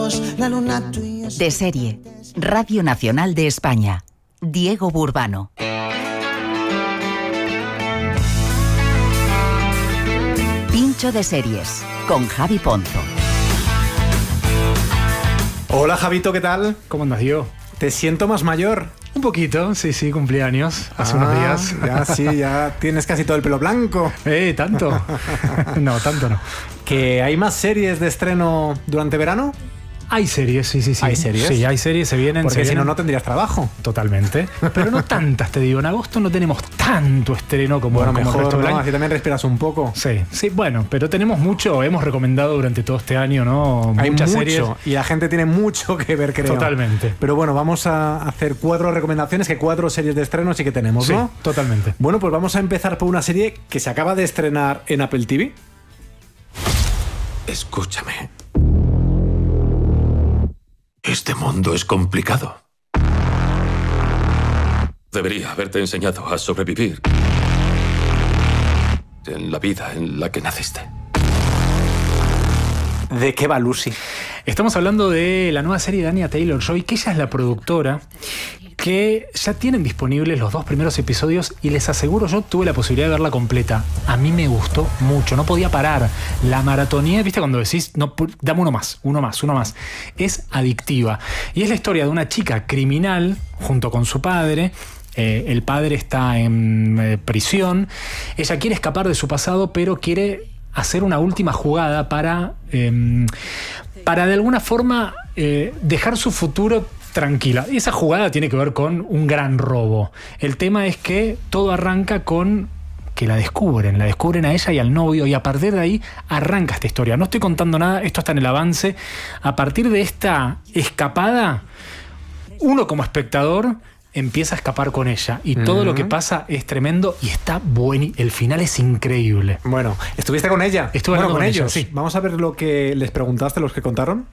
juntos, la luna tú y yo. De serie, Radio Nacional de España. Diego Burbano. Pincho de series, con Javi Ponzo. Hola Javito, ¿qué tal? ¿Cómo andas, Diego? ¿Te siento más mayor? Un poquito, sí, cumplí años hace unos días. Ya tienes casi todo el pelo blanco. ¿Tanto? No, tanto no. ¿Que hay más series de estreno durante verano? Hay series, sí. ¿Hay series? Sí, hay series, se vienen. Porque si no tendrías trabajo. Totalmente. Pero no tantas, te digo. En agosto no tenemos tanto estreno como el resto del del año. Así también respiras un poco. Sí, bueno, pero tenemos mucho, hemos recomendado durante todo este año, ¿no? Hay muchas mucho, series. y la gente tiene mucho que ver, creo. Totalmente. Pero bueno, vamos a hacer 4 recomendaciones, que 4 series de estreno sí que tenemos, ¿no? Sí, totalmente. Bueno, pues vamos a empezar por una serie que se acaba de estrenar en Apple TV. Escúchame. Este mundo es complicado. Debería haberte enseñado a sobrevivir en la vida en la que naciste. ¿De qué va Lucy? Estamos hablando de la nueva serie de Anya Taylor-Joy, que ella es la productora, que ya tienen disponibles los 2 primeros episodios y les aseguro, yo tuve la posibilidad de verla completa. A mí me gustó mucho, no podía parar. La maratoneé, ¿viste? Cuando decís, no, dame uno más. Es adictiva. Y es la historia de una chica criminal junto con su padre. El padre está en prisión. Ella quiere escapar de su pasado, pero quiere hacer una última jugada para de alguna forma dejar su futuro tranquila. Y esa jugada tiene que ver con un gran robo. El tema es que todo arranca con que la descubren a ella y al novio, y a partir de ahí arranca esta historia. No estoy contando nada, esto está en el avance. A partir de esta escapada, uno como espectador empieza a escapar con ella y todo lo que pasa es tremendo y está bueno. El final es increíble. Bueno, ¿estuviste con ella? Estuve con ellos, sí. Vamos a ver lo que les preguntaste, los que contaron.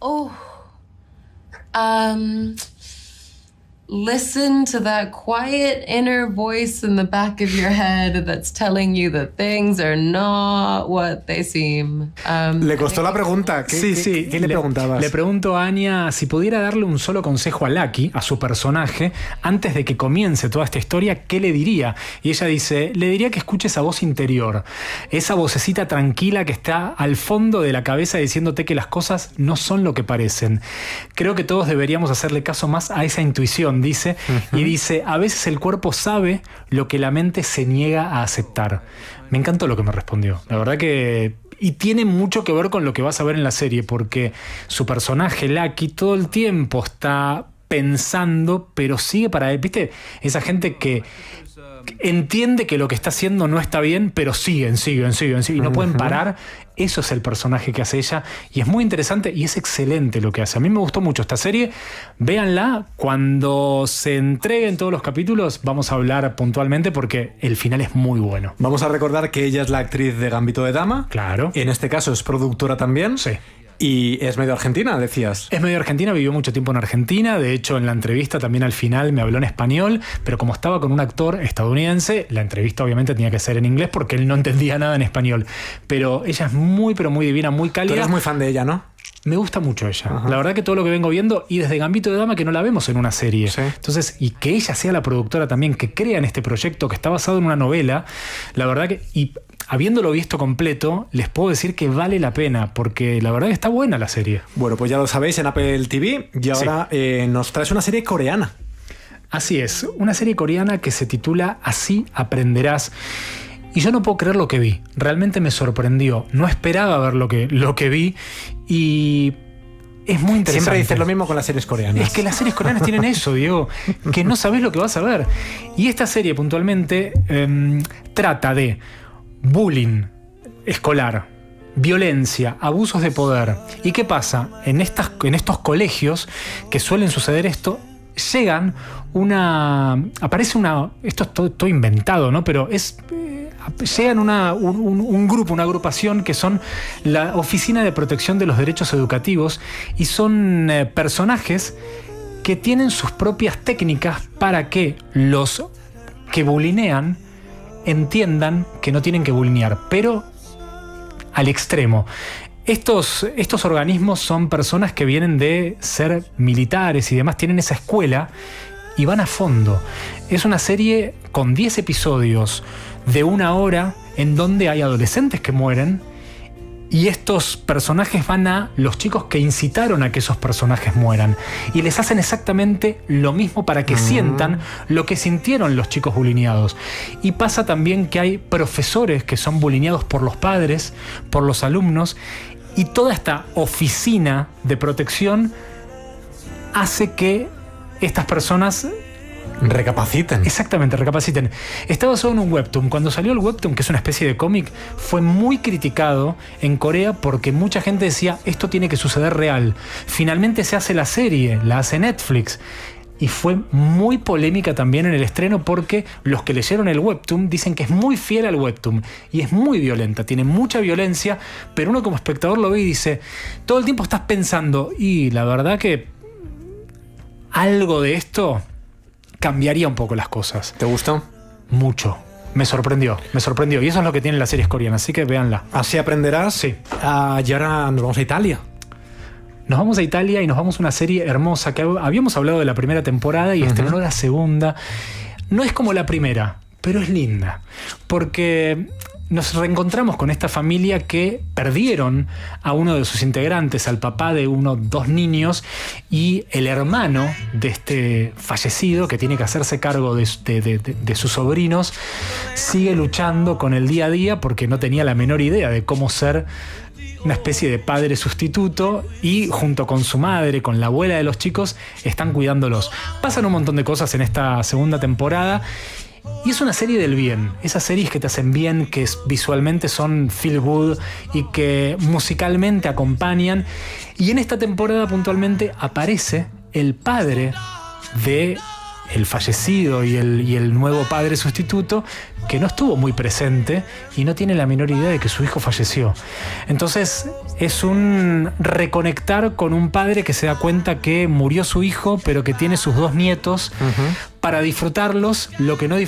Listen to that quiet inner voice in the back of your head that's telling you that things are not what they seem. Le costó la pregunta. ¿Qué le preguntabas? Le pregunto a Anya si pudiera darle un solo consejo a Lucky, a su personaje, antes de que comience toda esta historia, ¿qué le diría? Y ella dice, le diría que escuche esa voz interior, esa vocecita tranquila que está al fondo de la cabeza diciéndote que las cosas no son lo que parecen. Creo que todos deberíamos hacerle caso más a esa intuición, dice, y dice, a veces el cuerpo sabe lo que la mente se niega a aceptar. Me encantó lo que me respondió. La verdad que... Y tiene mucho que ver con lo que vas a ver en la serie, porque su personaje, Lucky, todo el tiempo está pensando, pero sigue para él. ¿Viste? Esa gente que entiende que lo que está haciendo no está bien, pero siguen y no pueden parar. Eso es el personaje que hace ella y es muy interesante y es excelente lo que hace. A mí me gustó mucho esta serie. Véanla. Cuando se entreguen todos los capítulos vamos a hablar puntualmente porque el final es muy bueno. Vamos a recordar que ella es la actriz de Gambito de Dama. Claro. En este caso es productora también. Sí. Y es medio argentina, decías. Es medio argentina, vivió mucho tiempo en Argentina. De hecho, en la entrevista también al final me habló en español, pero como estaba con un actor estadounidense, la entrevista obviamente tenía que ser en inglés porque él no entendía nada en español. Pero ella es muy, pero muy divina, muy cálida. Tú eres muy fan de ella, ¿no? Me gusta mucho ella. La verdad que todo lo que vengo viendo, y desde Gambito de Dama que no la vemos en una serie. Sí. Entonces, y que ella sea la productora también, que crea en este proyecto que está basado en una novela, la verdad que... Y habiéndolo visto completo, les puedo decir que vale la pena, porque la verdad que está buena la serie. Bueno, pues ya lo sabéis en Apple TV, y ahora nos traes una serie coreana. Así es, una serie coreana que se titula Así aprenderás. Y yo no puedo creer lo que vi. Realmente me sorprendió. No esperaba ver lo que vi y... Es muy interesante. Siempre dices lo mismo con las series coreanas. Es que las series coreanas tienen eso, Diego, que no sabes lo que vas a ver. Y esta serie puntualmente trata de bullying escolar, violencia, abusos de poder. ¿Y qué pasa? En estos colegios que suelen suceder esto, aparece una... Esto es todo inventado, ¿no? Pero llegan un grupo, una agrupación que son la Oficina de Protección de los Derechos Educativos y son personajes que tienen sus propias técnicas para que los que bulinean entiendan que no tienen que bulinear, pero al extremo. Estos organismos son personas que vienen de ser militares y demás, tienen esa escuela y van a fondo. Es una serie con 10 episodios de 1 hora en donde hay adolescentes que mueren y estos personajes van a los chicos que incitaron a que esos personajes mueran y les hacen exactamente lo mismo para que sientan lo que sintieron los chicos bulineados. Y pasa también que hay profesores que son bulineados por los padres, por los alumnos, y toda esta oficina de protección hace que estas personas recapaciten. Exactamente, recapaciten. Está basado en un webtoon. Cuando salió el webtoon, que es una especie de cómic, fue muy criticado en Corea porque mucha gente decía, esto tiene que suceder real. Finalmente se hace la serie, la hace Netflix. Y fue muy polémica también en el estreno porque los que leyeron el webtoon dicen que es muy fiel al webtoon y es muy violenta, tiene mucha violencia, pero uno como espectador lo ve y dice, todo el tiempo estás pensando, y la verdad que algo de esto cambiaría un poco las cosas. ¿Te gustó? Mucho. Me sorprendió. Y eso es lo que tienen las series coreanas, así que véanla. Así aprenderás. Sí. Y ahora nos vamos a Italia. Nos vamos a Italia y nos vamos a una serie hermosa que habíamos hablado de la primera temporada y estrenó la segunda. No es como la primera, pero es linda. Porque nos reencontramos con esta familia que perdieron a uno de sus integrantes, al papá de 2 niños, y el hermano de este fallecido, que tiene que hacerse cargo de sus sobrinos, sigue luchando con el día a día porque no tenía la menor idea de cómo ser una especie de padre sustituto, y junto con su madre, con la abuela de los chicos, están cuidándolos. Pasan un montón de cosas en esta segunda temporada y es una serie del bien. Esas series que te hacen bien, que visualmente son feel good y que musicalmente acompañan. Y en esta temporada puntualmente aparece el padre de el fallecido y el nuevo padre sustituto, que no estuvo muy presente y no tiene la menor idea de que su hijo falleció. Entonces es un reconectar con un padre que se da cuenta que murió su hijo, pero que tiene sus 2 nietos para disfrutarlos, lo que no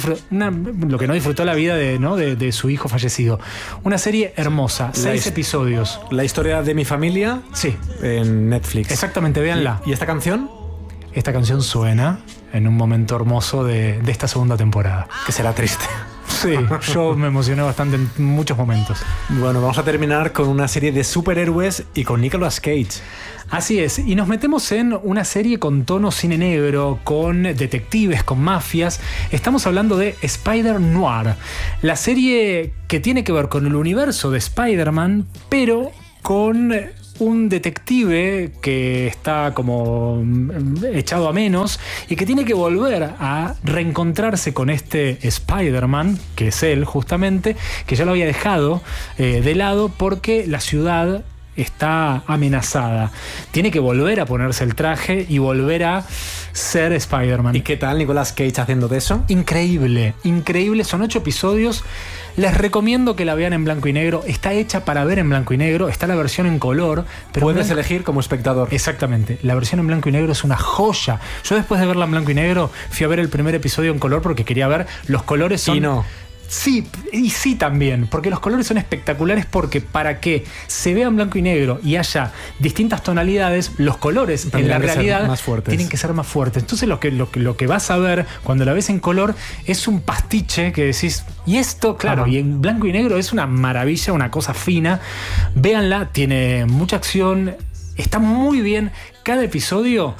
disfrutó la vida de su hijo fallecido. Una serie hermosa, 6 episodios. La historia de mi familia. Sí. En Netflix. Exactamente, véanla. ¿Y esta canción? Esta canción suena en un momento hermoso de esta segunda temporada. Que será triste. Sí, yo me emocioné bastante en muchos momentos. Bueno, vamos a terminar con una serie de superhéroes y con Nicolas Cage. Así es, y nos metemos en una serie con tono cine negro, con detectives, con mafias. Estamos hablando de Spider-Noir, la serie que tiene que ver con el universo de Spider-Man, pero con un detective que está como echado a menos y que tiene que volver a reencontrarse con este Spider-Man, que es él justamente, que ya lo había dejado de lado porque la ciudad está amenazada. Tiene que volver a ponerse el traje y volver a ser Spider-Man. ¿Y qué tal Nicolas Cage haciendo de eso? Increíble, increíble. Son 8 episodios. Les recomiendo que la vean en blanco y negro. Está hecha para ver en blanco y negro. Está la versión en color. Pero puedes elegir como espectador. Exactamente. La versión en blanco y negro es una joya. Yo después de verla en blanco y negro fui a ver el primer episodio en color porque quería ver los colores. Son... Y no. Sí, y sí también, porque los colores son espectaculares, porque para que se vea en blanco y negro y haya distintas tonalidades, los colores en la realidad tienen que ser más fuertes. Entonces lo que vas a ver cuando la ves en color es un pastiche que decís, y esto, claro, y en blanco y negro es una maravilla, una cosa fina. Véanla, tiene mucha acción, está muy bien. Cada episodio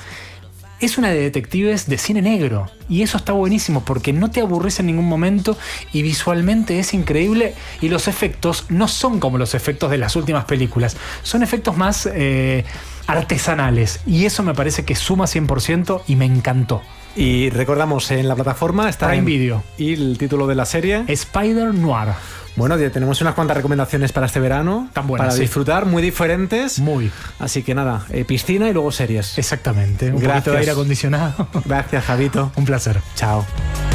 es una de detectives de cine negro y eso está buenísimo porque no te aburrís en ningún momento y visualmente es increíble, y los efectos no son como los efectos de las últimas películas, son efectos más artesanales, y eso me parece que suma 100% y me encantó. Y recordamos, en la plataforma está Prime Video. Y el título de la serie, Spider-Noir. Bueno, ya tenemos unas cuantas recomendaciones para este verano. Tan buenas, para disfrutar, muy diferentes. Muy. Así que nada, piscina y luego series. Exactamente. Un poquito de aire acondicionado. Gracias, Javito. Un placer. Chao.